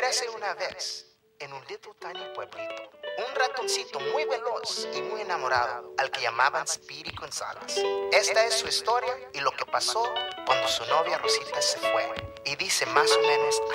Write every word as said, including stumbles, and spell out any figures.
Érase una vez, en un little tiny pueblito, un ratoncito muy veloz y muy enamorado al que llamaban Speedy González. Esta es su historia y lo que pasó cuando su novia Rosita se fue. Y dice más o menos